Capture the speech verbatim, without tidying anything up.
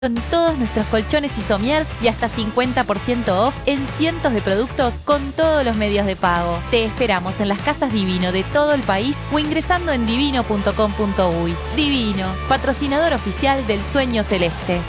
Con todos nuestros colchones y somiers y hasta cincuenta por ciento off en cientos de productos con todos los medios de pago. Te esperamos en las casas Divino de todo el país o ingresando en divino punto com punto uy. Divino, patrocinador oficial del Sueño Celeste.